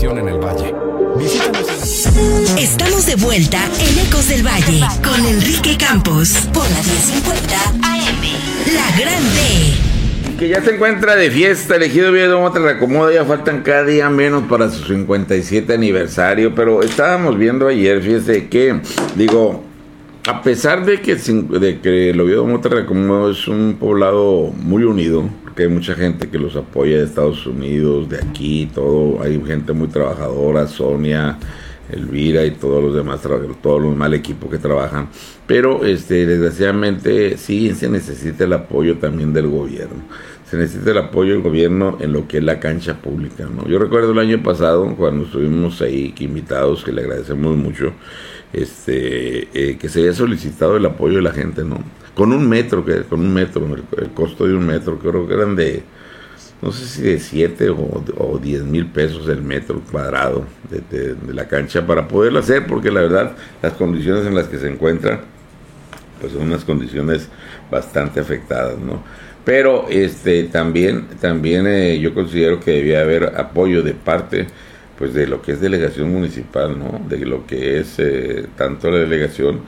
irrigación en el valle. Visítanos. Estamos de vuelta en Ecos del Valle con Enrique Campos por la 1050 AM. La Grande. Que ya se encuentra de fiesta el Ejido Oviedo Mota Reacomoda, ya faltan cada día menos para su 57 aniversario, pero estábamos viendo ayer, fíjese que, a pesar de que el Oviedo Mota Reacomoda es un poblado muy unido, porque hay mucha gente que los apoya de Estados Unidos, de aquí, todo, hay gente muy trabajadora, Sonia, Elvira y todos los demás, todos los mal equipos que trabajan, pero desgraciadamente sí se necesita el apoyo también del gobierno. Se necesita el apoyo del gobierno en lo que es la cancha pública, ¿no? Yo recuerdo el año pasado, cuando estuvimos ahí invitados, que le agradecemos mucho, que se había solicitado el apoyo de la gente, ¿no? Con un metro, el costo de un metro, creo que eran no sé si de 7 o 10 mil pesos el metro cuadrado de la cancha para poderlo hacer, porque la verdad, las condiciones en las que se encuentra, pues son unas condiciones bastante afectadas, ¿no? Pero también yo considero que debía haber apoyo de parte, pues, de lo que es delegación municipal, ¿no? De lo que es tanto la delegación,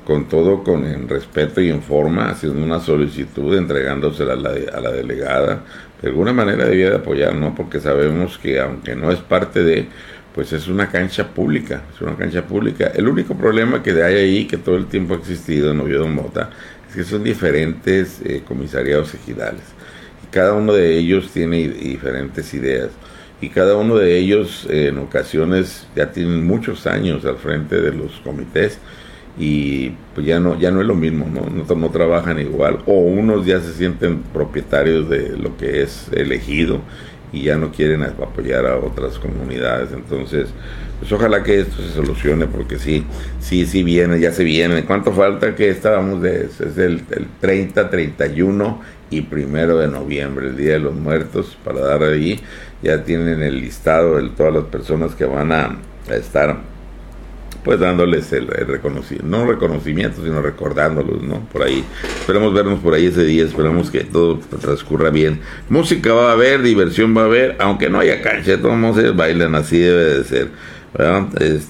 en respeto y en forma, haciendo una solicitud, entregándosela a la delegada. De alguna manera debía de apoyar, ¿no? Porque sabemos que, aunque no es parte de, pues es una cancha pública, El único problema que hay ahí, que todo el tiempo ha existido en Oviedo Mota, es que son diferentes comisariados ejidales, y cada uno de ellos tiene diferentes ideas, y cada uno de ellos en ocasiones ya tienen muchos años al frente de los comités, y pues ya no es lo mismo, no trabajan igual, o unos ya se sienten propietarios de lo que es elegido y ya no quieren apoyar a otras comunidades. Entonces, pues ojalá que esto se solucione, porque sí viene, ya se viene. ¿Cuánto falta? Que estábamos es el 30, 31 y 1 de noviembre, el Día de los Muertos, para dar ahí, ya tienen el listado de todas las personas que van a estar, pues dándoles el reconocimiento, no reconocimiento, sino recordándolos, ¿no? Por ahí, esperemos vernos por ahí ese día, esperemos que todo transcurra bien. Música va a haber, diversión va a haber, aunque no haya cancha, todos ellos bailan, así debe de ser, ¿verdad?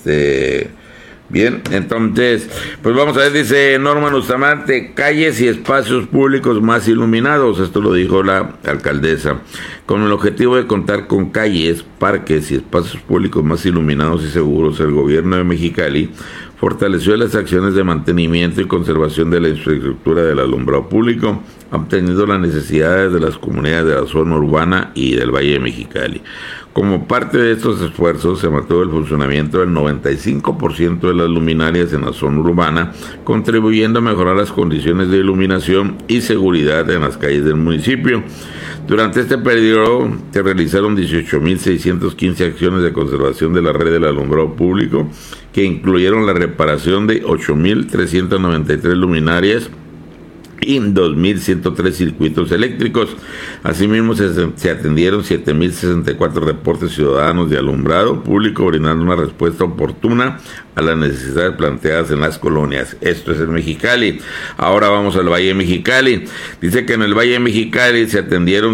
Bien, entonces, pues vamos a ver, dice Norma Bustamante, calles y espacios públicos más iluminados, esto lo dijo la alcaldesa, con el objetivo de contar con calles, parques y espacios públicos más iluminados y seguros. El gobierno de Mexicali fortaleció las acciones de mantenimiento y conservación de la infraestructura del alumbrado público, obteniendo las necesidades de las comunidades de la zona urbana y del Valle de Mexicali. Como parte de estos esfuerzos, se mantuvo el funcionamiento del 95% de las luminarias en la zona urbana, contribuyendo a mejorar las condiciones de iluminación y seguridad en las calles del municipio. Durante este periodo se realizaron 18.615 acciones de conservación de la red del alumbrado público, que incluyeron la reparación de 8.393 luminarias y 2.103 circuitos eléctricos. Asimismo, se atendieron 7.064 reportes ciudadanos de alumbrado público, brindando una respuesta oportuna a las necesidades planteadas en las colonias. Esto es el Mexicali. Ahora vamos al Valle de Mexicali. Dice que en el Valle de Mexicali se atendieron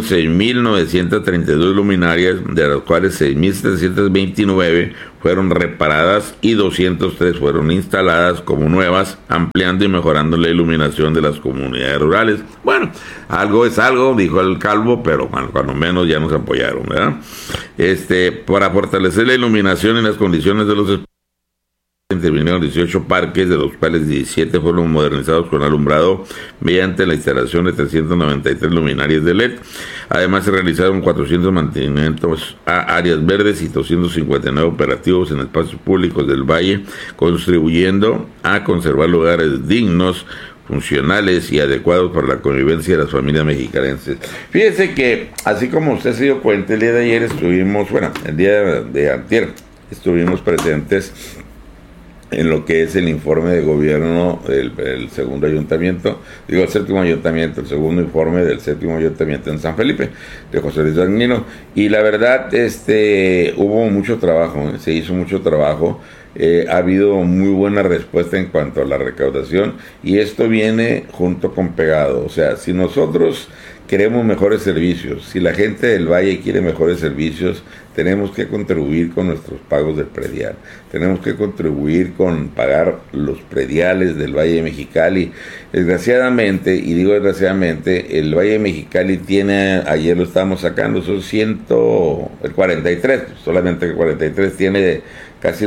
6.932 luminarias, de las cuales 6.729 fueron reparadas y 203 fueron instaladas como nuevas, ampliando y mejorando la iluminación de las comunidades rurales. Bueno, algo es algo, dijo el Calvo, pero bueno, cuando menos ya nos apoyaron, ¿verdad? Para fortalecer la iluminación y las condiciones de los intervinieron 18 parques, de los cuales 17 fueron modernizados con alumbrado mediante la instalación de 393 luminarias de LED. Además, se realizaron 400 mantenimientos a áreas verdes y 259 operativos en espacios públicos del valle, contribuyendo a conservar lugares dignos, funcionales y adecuados para la convivencia de las familias mexicanenses. Fíjese que, así como usted se dio cuenta, el día de ayer el día de antier, estuvimos presentes en lo que es el informe de gobierno del segundo ayuntamiento, el séptimo ayuntamiento, el segundo informe del séptimo ayuntamiento en San Felipe, de José Luis Dagnino, y la verdad, hubo mucho trabajo, se hizo mucho trabajo, ha habido muy buena respuesta en cuanto a la recaudación, y esto viene junto con pegado. O sea, si nosotros queremos mejores servicios. Si la gente del Valle quiere mejores servicios, tenemos que contribuir con nuestros pagos del predial. Tenemos que contribuir con pagar los prediales del Valle de Mexicali. Desgraciadamente, y digo desgraciadamente, el Valle de Mexicali tiene, ayer lo estábamos sacando, son el 43, solamente el 43 tiene casi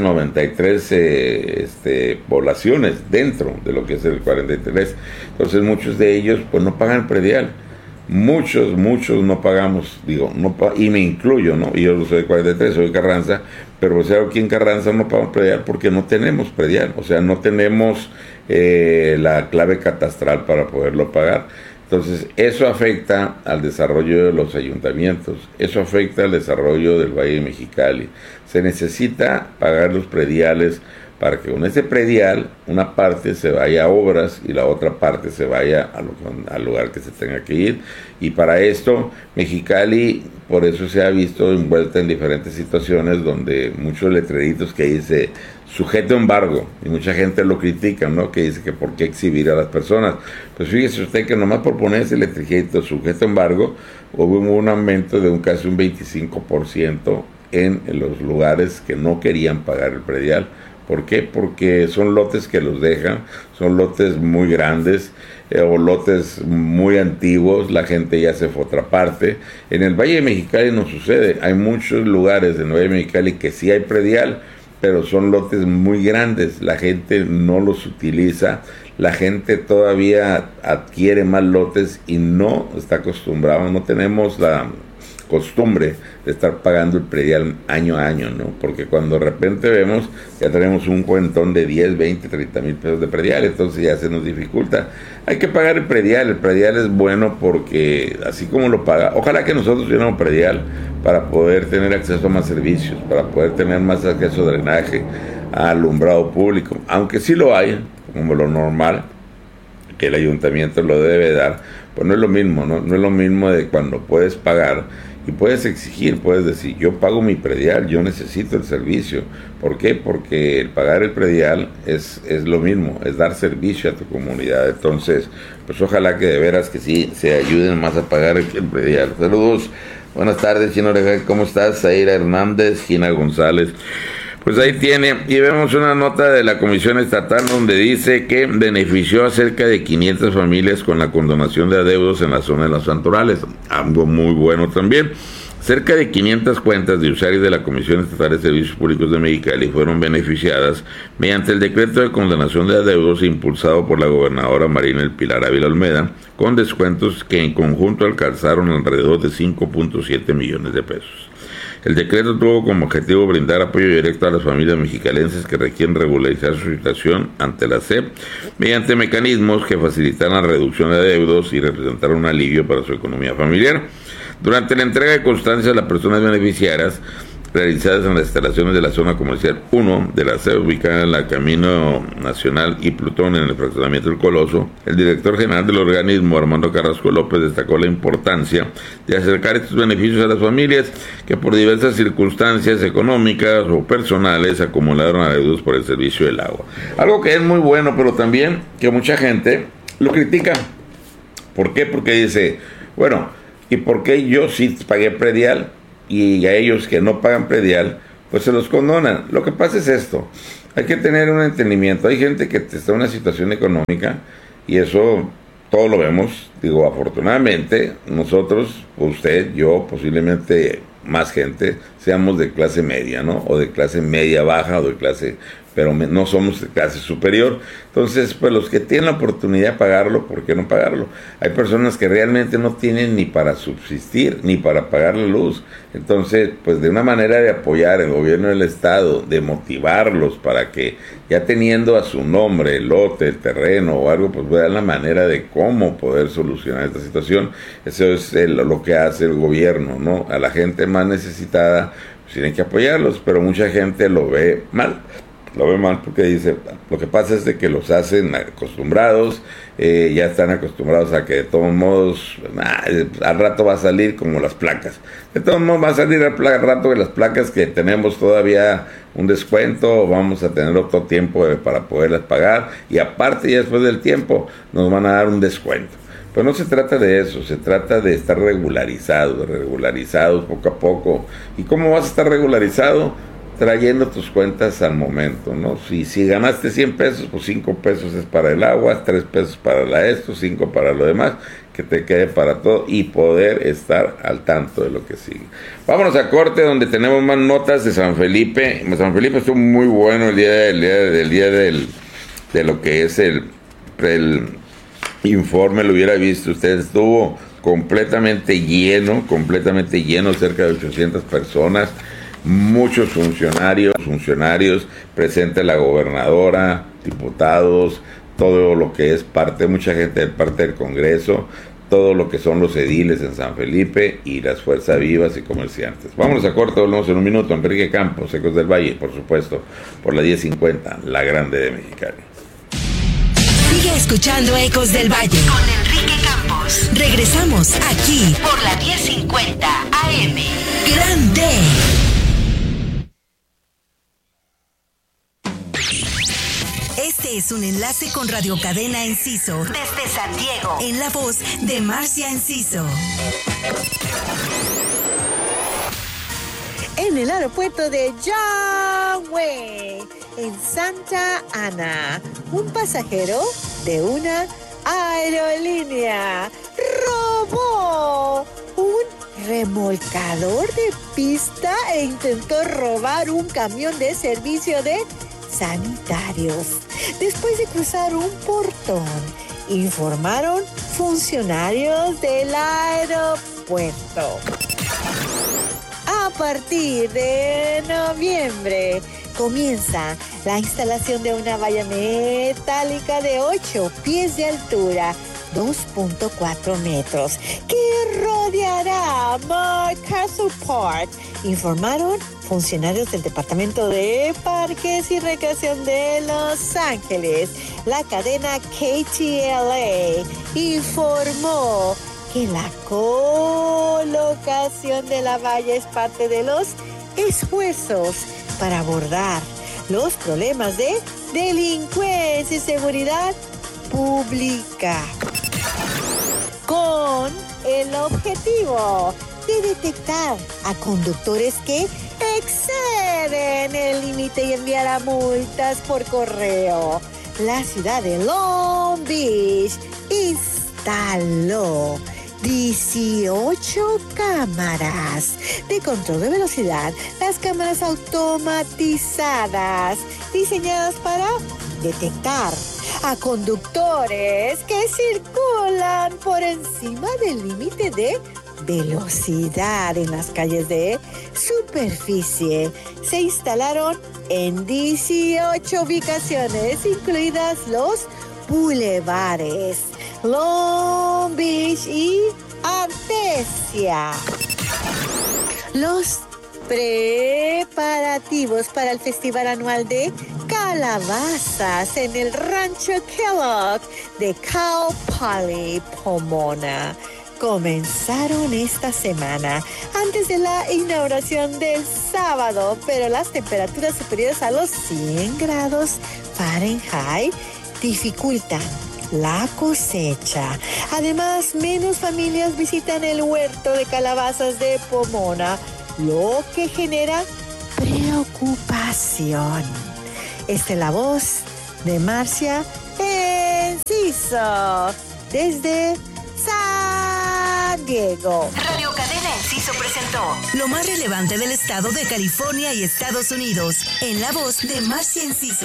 93 poblaciones dentro de lo que es el 43. Entonces muchos de ellos pues no pagan el predial. Muchos no pagamos, y me incluyo, ¿no? Y yo soy 43, soy Carranza, pero pues aquí en Carranza no pagamos predial porque no tenemos predial, o sea, no tenemos la clave catastral para poderlo pagar. Entonces, eso afecta al desarrollo de los ayuntamientos, eso afecta al desarrollo del Valle de Mexicali. Se necesita pagar los prediales para que con ese predial una parte se vaya a obras y la otra parte se vaya al lugar que se tenga que ir. Y para esto, Mexicali, por eso se ha visto envuelta en diferentes situaciones donde muchos letreritos que dice sujeto a embargo, y mucha gente lo critica, ¿no? Que dice que por qué exhibir a las personas. Pues fíjese usted que nomás por poner ese letrerito sujeto a embargo, hubo un aumento de casi un 25% en los lugares que no querían pagar el predial. ¿Por qué? Porque son lotes que los dejan, son lotes muy grandes o lotes muy antiguos, la gente ya se fue a otra parte. En el Valle de Mexicali no sucede, hay muchos lugares en el Valle de Mexicali que sí hay predial, pero son lotes muy grandes, la gente no los utiliza, la gente todavía adquiere más lotes y no está acostumbrado, no tenemos la costumbre de estar pagando el predial año a año, ¿no? Porque cuando de repente vemos, ya tenemos un cuentón de 10, 20, 30 mil pesos de predial, entonces ya se nos dificulta. Hay que pagar el predial es bueno porque así como lo paga, ojalá que nosotros tuviéramos predial para poder tener acceso a más servicios, para poder tener más acceso a drenaje, a alumbrado público, aunque sí lo hay, como lo normal, que el ayuntamiento lo debe dar, pues no es lo mismo, no es lo mismo de cuando puedes pagar y puedes exigir, puedes decir, yo pago mi predial, yo necesito el servicio. ¿Por qué? Porque el pagar el predial es lo mismo, es dar servicio a tu comunidad. Entonces, pues ojalá que de veras que sí se ayuden más a pagar el predial. Saludos, buenas tardes, Chino Oreja, ¿cómo estás? Zaira Hernández, Gina González. Pues ahí tiene, y vemos una nota de la Comisión Estatal donde dice que benefició a cerca de 500 familias con la condonación de adeudos en la zona de los santorales, algo muy bueno también. Cerca de 500 cuentas de usuarios de la Comisión Estatal de Servicios Públicos de Mexicali fueron beneficiadas mediante el decreto de condonación de adeudos impulsado por la gobernadora Marina del Pilar Ávila Olmeda, con descuentos que en conjunto alcanzaron alrededor de 5.7 millones de pesos. El decreto tuvo como objetivo brindar apoyo directo a las familias mexicalenses que requieren regularizar su situación ante la SEP mediante mecanismos que facilitaran la reducción de adeudos y representaran un alivio para su economía familiar. Durante la entrega de constancias a las personas beneficiarias realizadas en las instalaciones de la zona comercial 1 de la SEP ubicada en la Camino Nacional y Plutón en el fraccionamiento del Coloso, el director general del organismo, Armando Carrasco López, destacó la importancia de acercar estos beneficios a las familias que por diversas circunstancias económicas o personales acumularon adeudos por el servicio del agua. Algo que es muy bueno, pero también que mucha gente lo critica. ¿Por qué? Porque dice, bueno, ¿y por qué yo sí pagué predial y a ellos que no pagan predial, pues se los condonan? Lo que pasa es esto, hay que tener un entendimiento. Hay gente que está en una situación económica y eso todos lo vemos. Digo, afortunadamente nosotros, usted, yo, posiblemente más gente, seamos de clase media, ¿no? O de clase media baja o de clase, pero no somos de clase superior. Entonces, pues los que tienen la oportunidad de pagarlo, ¿por qué no pagarlo? Hay personas que realmente no tienen ni para subsistir, ni para pagar la luz. Entonces, pues de una manera de apoyar el gobierno del estado, de motivarlos para que ya teniendo a su nombre el lote, el terreno o algo, pues vean la manera de cómo poder solucionar esta situación. Eso es lo que hace el gobierno, ¿no? A la gente más necesitada, pues tienen que apoyarlos, pero mucha gente lo ve mal. Lo ve mal porque dice, lo que pasa es de que los hacen acostumbrados, ya están acostumbrados a que de todos modos, al rato va a salir como las placas. De todos modos va a salir al rato de las placas que tenemos todavía un descuento, vamos a tener otro tiempo para poderlas pagar y aparte ya después del tiempo nos van a dar un descuento. Pero no se trata de eso, se trata de estar regularizados poco a poco. ¿Y cómo vas a estar regularizado? Trayendo tus cuentas al momento, ¿no? Si ganaste 100 pesos, pues 5 pesos es para el agua, 3 pesos para esto, 5 para lo demás, que te quede para todo y poder estar al tanto de lo que sigue. Vámonos a corte donde tenemos más notas de San Felipe. San Felipe estuvo muy bueno el día de lo que es el informe, lo hubiera visto usted, estuvo completamente lleno, cerca de 800 personas. Muchos funcionarios, presente la gobernadora, diputados, todo lo que es mucha gente de parte del Congreso, todo lo que son los ediles en San Felipe y las fuerzas vivas y comerciantes. Vámonos a corte, volvemos en un minuto. Enrique Campos, Ecos del Valle, por supuesto, por la 1050, la grande de Mexicali. Sigue escuchando Ecos del Valle con Enrique Campos. Regresamos aquí por la 1050 AM. Grande. Este es un enlace con Radio Cadena Enciso desde San Diego, en la voz de Marcia Enciso. En el aeropuerto de Yahweh, en Santa Ana, un pasajero de una aerolínea robó un remolcador de pista e intentó robar un camión de servicio de sanitarios. Después de cruzar un portón, informaron funcionarios del aeropuerto. A partir de noviembre comienza la instalación de una valla metálica de 8 pies de altura, 2.4 metros, que rodeará Castle Park, informaron funcionarios del Departamento de Parques y Recreación de Los Ángeles. La cadena KTLA informó que la colocación de la valla es parte de los esfuerzos para abordar los problemas de delincuencia y seguridad pública, con el objetivo de detectar a conductores que exceden el límite y enviar a multas por correo. La ciudad de Long Beach instaló 18 cámaras de control de velocidad, las cámaras automatizadas diseñadas para detectar a conductores que circulan por encima del límite de velocidad en las calles de superficie. Se instalaron en 18 ubicaciones, incluidas los bulevares Long Beach y Artesia. Los preparativos para el Festival Anual de Calabazas en el Rancho Kellogg de Cal Poly, Pomona, comenzaron esta semana antes de la inauguración del sábado, pero las temperaturas superiores a los 100 grados Fahrenheit dificultan la cosecha. Además, menos familias visitan el huerto de calabazas de Pomona, lo que genera preocupación. Esta es la voz de Marcia Enciso desde San Diego. Radio Cadena Enciso presentó lo más relevante del estado de California y Estados Unidos, en la voz de Marcia Enciso.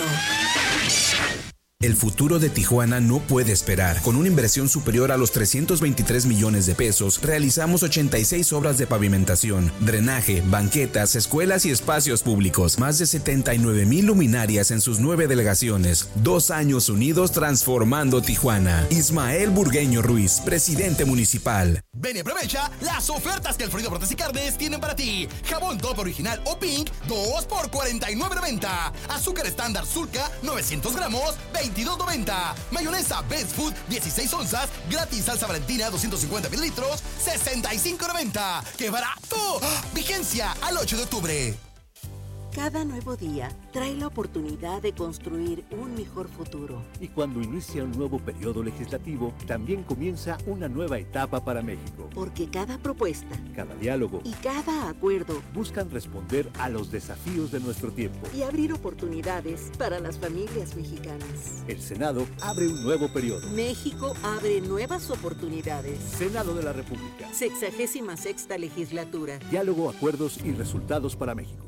El futuro de Tijuana no puede esperar. Con una inversión superior a los 323 millones de pesos, realizamos 86 obras de pavimentación, drenaje, banquetas, escuelas y espacios públicos. Más de 79,000 luminarias en sus 9 delegaciones. 2 años unidos transformando Tijuana. Ismael Burgueño Ruiz, presidente municipal. Ven y aprovecha las ofertas que Alfredo Brotes y Carnes tienen para ti. Jabón Top original o Pink, 2 por $49.90. Azúcar estándar Zulka, 900 gramos, $22.90. Mayonesa Best Food, 16 onzas, gratis. Salsa Valentina, 250 mililitros, $65.90. ¡Qué barato! ¡Ah! Vigencia al 8 de octubre. Cada nuevo día trae la oportunidad de construir un mejor futuro. Y cuando inicia un nuevo periodo legislativo, también comienza una nueva etapa para México. Porque cada propuesta, cada diálogo y cada acuerdo buscan responder a los desafíos de nuestro tiempo y abrir oportunidades para las familias mexicanas. El Senado abre un nuevo periodo. México abre nuevas oportunidades. Senado de la República. 66ª legislatura. Diálogo, acuerdos y resultados para México.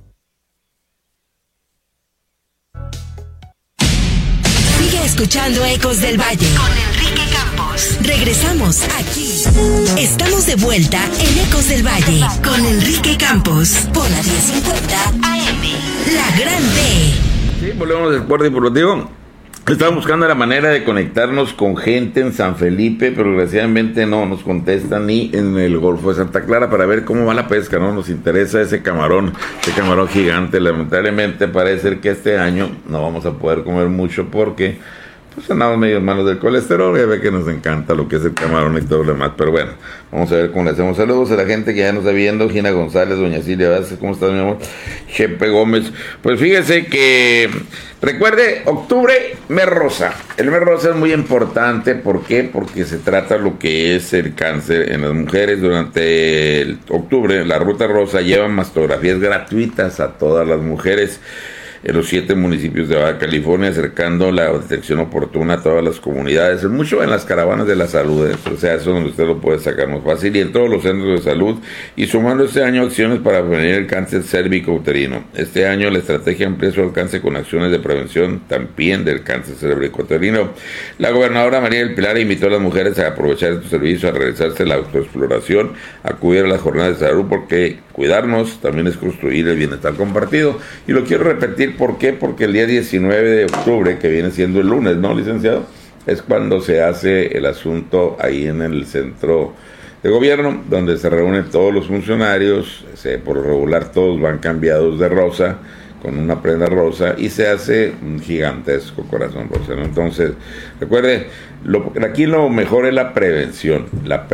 Sigue escuchando Ecos del Valle con Enrique Campos. Regresamos aquí. Estamos de vuelta en Ecos del Valle con Enrique Campos por la 1050 AM. La Gran B. Sí, volvemos al deporte deportivo. Estamos buscando la manera de conectarnos con gente en San Felipe, pero desgraciadamente no nos contestan ni en el Golfo de Santa Clara para ver cómo va la pesca, ¿no? Nos interesa ese camarón gigante. Lamentablemente parece que este año no vamos a poder comer mucho porque pues andamos medio malos del colesterol, ya ve que nos encanta lo que es el camarón y todo lo demás, pero bueno, vamos a ver cómo le hacemos. Saludos a la gente que ya nos está viendo, Gina González, doña Silvia Vázquez, ¿cómo estás, mi amor? Jepe Gómez, pues fíjese que, recuerde, octubre, mes rosa. El mes rosa es muy importante, ¿por qué? Porque se trata lo que es el cáncer en las mujeres. Durante el octubre, la Ruta Rosa lleva mastografías gratuitas a todas las mujeres en los 7 municipios de Baja California, acercando la detección oportuna a todas las comunidades, mucho en las caravanas de la salud, o sea, eso es donde usted lo puede sacar más fácil, y en todos los centros de salud, y sumando este año acciones para prevenir el cáncer cérvico-uterino. Este año la estrategia amplía su alcance con acciones de prevención también del cáncer cérvico-uterino. La gobernadora María del Pilar invitó a las mujeres a aprovechar estos servicios, a realizarse la autoexploración, a acudir a las jornadas de salud, porque cuidarnos también es construir el bienestar compartido, y lo quiero repetir. ¿Por qué? Porque el día 19 de octubre, que viene siendo el lunes, ¿no, licenciado? Es cuando se hace el asunto ahí en el centro de gobierno, donde se reúnen todos los funcionarios, por lo regular todos van cambiados de rosa, con una prenda rosa, y se hace un gigantesco corazón rosa, ¿no? Entonces, recuerde, aquí lo mejor es la prevención,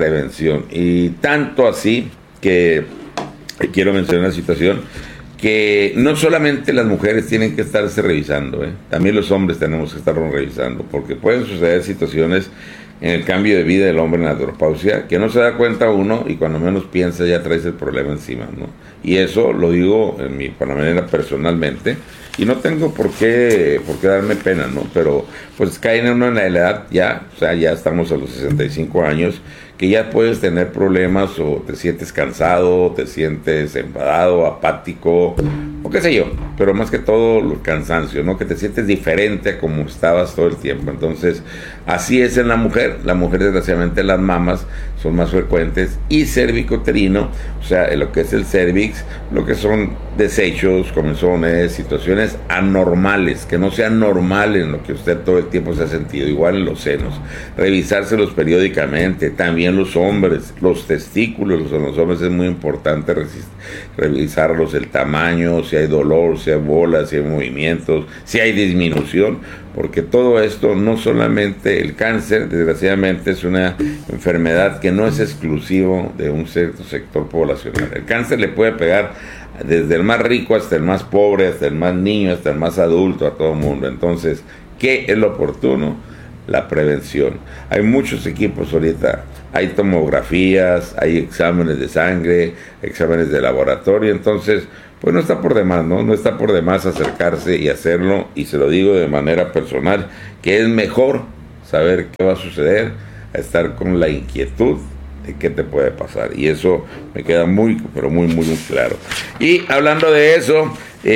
y tanto así que quiero mencionar una situación que no solamente las mujeres tienen que estarse revisando, también los hombres tenemos que estarnos revisando, porque pueden suceder situaciones en el cambio de vida del hombre en la andropausia que no se da cuenta uno y cuando menos piensa ya traes el problema encima, ¿no? Y eso lo digo para manera personalmente, y no tengo por qué darme pena, ¿no? Pero pues cae uno en la edad ya, o sea, ya estamos a los 65 años, que ya puedes tener problemas, o te sientes cansado, o te sientes enfadado, apático, o qué sé yo, pero más que todo el cansancio, ¿no? Que te sientes diferente a como estabas todo el tiempo. Entonces, así es en la mujer, desgraciadamente las mamas son más frecuentes, y cérvico-uterino, o sea, en lo que es el cervix, lo que son desechos, comezones, situaciones anormales, que no sean normales en lo que usted todo el tiempo se ha sentido, igual en los senos, revisárselos periódicamente, también los hombres, los testículos en los hombres es muy importante revisarlos, el tamaño, si hay dolor, si hay bolas, si hay movimientos, si hay disminución, porque todo esto, no solamente el cáncer, desgraciadamente es una enfermedad que no es exclusivo de un cierto sector poblacional. El cáncer le puede pegar desde el más rico hasta el más pobre, hasta el más niño, hasta el más adulto, a todo el mundo. Entonces, ¿qué es lo oportuno? La prevención. Hay muchos equipos ahorita, hay tomografías, hay exámenes de sangre, exámenes de laboratorio, entonces pues no está por demás, no está por demás acercarse y hacerlo, y se lo digo de manera personal, que es mejor saber qué va a suceder a estar con la inquietud de qué te puede pasar, y eso me queda muy, pero muy, muy claro. Y hablando de eso,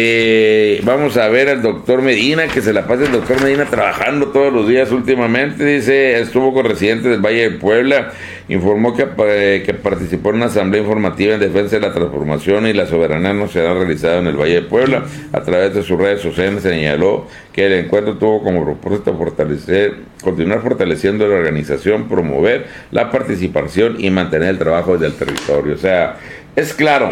vamos a ver al doctor Medina, que se la pasa el doctor Medina trabajando todos los días últimamente. Dice, estuvo con residentes del Valle de Puebla, informó que participó en una asamblea informativa en defensa de la transformación y la soberanía nacional realizada en el Valle de Puebla. A través de sus redes sociales señaló que el encuentro tuvo como propósito continuar fortaleciendo la organización, promover la participación y mantener el trabajo desde el territorio. O sea, es claro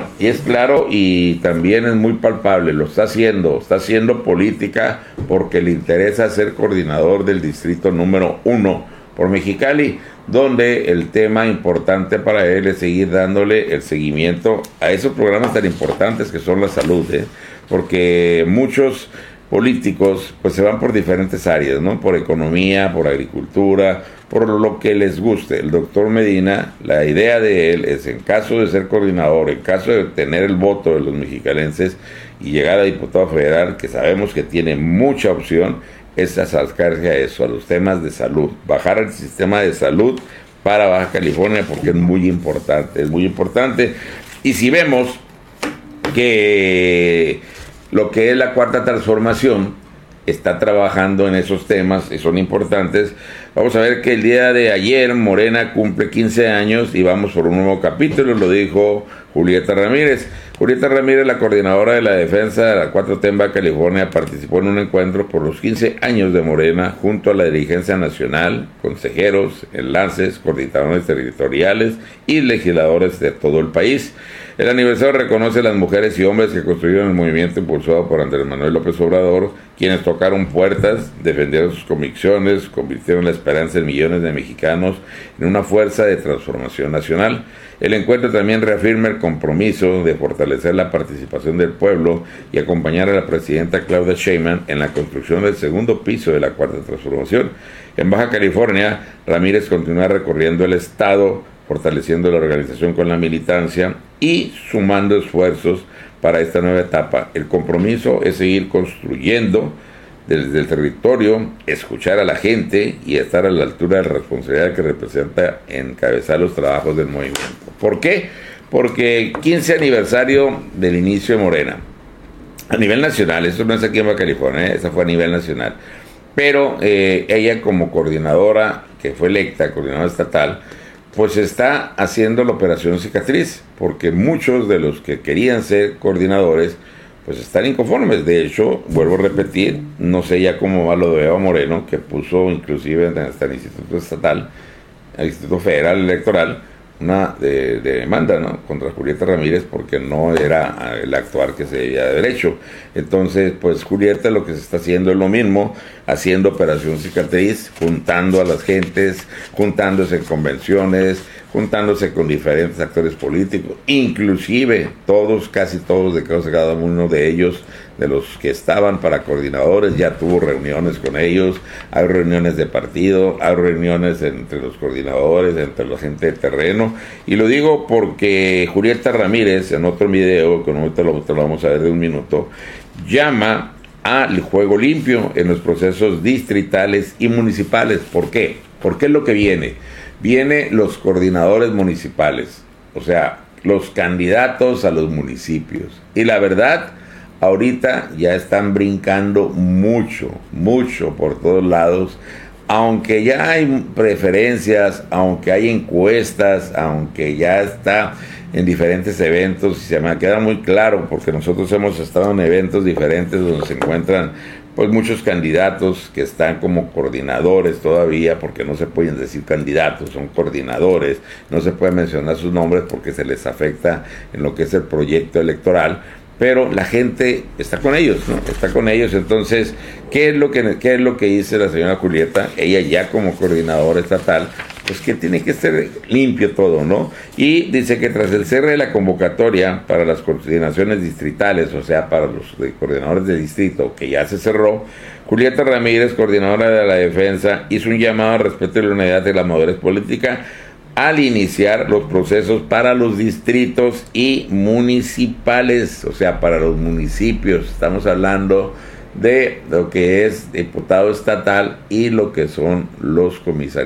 y también es muy palpable, está haciendo política porque le interesa ser coordinador del distrito número 1 por Mexicali, donde el tema importante para él es seguir dándole el seguimiento a esos programas tan importantes que son la salud, porque muchos políticos pues se van por diferentes áreas, ¿no? Por economía, por agricultura, por lo que les guste. El doctor Medina, la idea de él es, en caso de ser coordinador, en caso de tener el voto de los mexicalenses y llegar a diputado federal, que sabemos que tiene mucha opción, es acercarse a eso, a los temas de salud, bajar el sistema de salud para Baja California, porque es muy importante. Y si vemos que lo que es la Cuarta Transformación está trabajando en esos temas y son importantes, vamos a ver que el día de ayer Morena cumple 15 años y vamos por un nuevo capítulo, lo dijo Julieta Ramírez. Julieta Ramírez, la coordinadora de la defensa de la 4T en Baja California, participó en un encuentro por los 15 años de Morena junto a la dirigencia nacional, consejeros, enlaces, coordinadores territoriales y legisladores de todo el país. El aniversario reconoce a las mujeres y hombres que construyeron el movimiento impulsado por Andrés Manuel López Obrador, quienes tocaron puertas, defendieron sus convicciones, convirtieron la esperanza en millones de mexicanos en una fuerza de transformación nacional. El encuentro también reafirma el compromiso de fortalecer la participación del pueblo y acompañar a la presidenta Claudia Sheinbaum en la construcción del segundo piso de la Cuarta Transformación. En Baja California, Ramírez continúa recorriendo el estado, fortaleciendo la organización con la militancia y sumando esfuerzos para esta nueva etapa. El compromiso es seguir construyendo desde el territorio, escuchar a la gente y estar a la altura de la responsabilidad que representa encabezar los trabajos del movimiento. ¿Por qué? Porque 15 aniversario del inicio de Morena. A nivel nacional, esto no es aquí en Baja California, esa fue a nivel nacional. Pero ella como coordinadora, que fue electa, coordinadora estatal, pues está haciendo la operación cicatriz, porque muchos de los que querían ser coordinadores, pues están inconformes. De hecho, vuelvo a repetir, no sé ya cómo va lo de Eva Moreno, que puso inclusive hasta el Instituto Estatal, el Instituto Federal Electoral, una demanda, ¿no?, contra Julieta Ramírez, porque no era el actuar que se debía de haber hecho. Entonces, pues Julieta lo que se está haciendo es lo mismo, haciendo operación cicatriz, juntando a las gentes, juntándose en convenciones, juntándose con diferentes actores políticos, inclusive todos, casi todos de cada uno de ellos, de los que estaban para coordinadores, ya tuvo reuniones con ellos, hay reuniones de partido, hay reuniones entre los coordinadores, entre la gente de terreno, y lo digo porque Julieta Ramírez, en otro video, que ahorita lo vamos a ver de un minuto, llama al juego limpio en los procesos distritales y municipales. ¿Por qué? Porque es lo que viene. Vienen los coordinadores municipales, o sea, los candidatos a los municipios. Y la verdad, ahorita ya están brincando mucho por todos lados, aunque ya hay preferencias, aunque hay encuestas, aunque ya está en diferentes eventos, y se me queda muy claro, porque nosotros hemos estado en eventos diferentes donde se encuentran pues muchos candidatos que están como coordinadores todavía, porque no se pueden decir candidatos, son coordinadores, no se puede mencionar sus nombres porque se les afecta en lo que es el proyecto electoral, pero la gente está con ellos, ¿no? Está con ellos. Entonces, ¿qué es lo que dice la señora Julieta? Ella ya como coordinadora estatal, pues que tiene que ser limpio todo, ¿no? Y dice que tras el cierre de la convocatoria para las coordinaciones distritales, o sea, para los coordinadores de distrito, que ya se cerró, Julieta Ramírez, coordinadora de la defensa, hizo un llamado al respeto de la unidad de la madurez política al iniciar los procesos para los distritos y municipales, o sea, para los municipios. Estamos hablando de lo que es diputado estatal y lo que son los comisarios.